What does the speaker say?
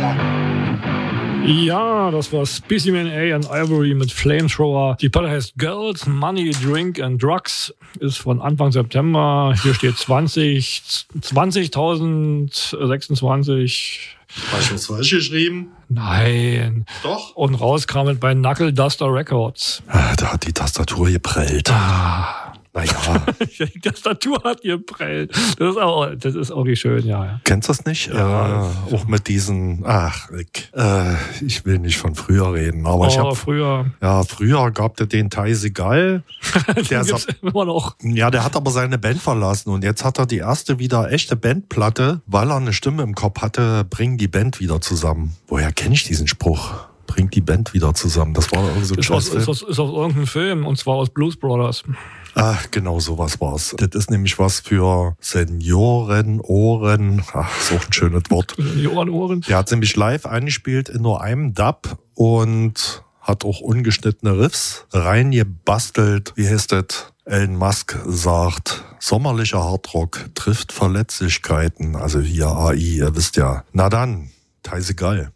Ja, das war Specimen A and Ivory mit Flamethrower. Die Platte heißt Girls, Money, Drink and Drugs. Ist von Anfang September. Hier steht 20.026. Habe ich was falsch geschrieben? Nein. Doch. Und rauskam bei Knuckle Duster Records. Da hat die Tastatur geprellt. Naja. Die Tastatur hat geprellt. Das ist auch nicht schön, ja. Kennst du das nicht? Ja. Auch mit diesen, Rick, ich will nicht von früher reden, aber früher. Ja, früher gab es den Ty Segal. Der gibt's immer noch. Ja, der hat aber seine Band verlassen und jetzt hat er die erste wieder echte Bandplatte, weil er eine Stimme im Kopf hatte, bring die Band wieder zusammen. Woher kenne ich diesen Spruch? Bringt die Band wieder zusammen. Das war irgendwie so ein ist aus irgendeinem Film, und zwar aus Blues Brothers. Genau, sowas war's. Das ist nämlich was für Seniorenohren. Ist auch ein schönes Wort. Seniorenohren. Der hat nämlich live eingespielt in nur einem Dub und hat auch ungeschnittene Riffs reingebastelt. Wie heißt das? Elon Musk sagt, sommerlicher Hardrock trifft Verletzlichkeiten. Also hier AI, ihr wisst ja. Na dann, Ty Segal.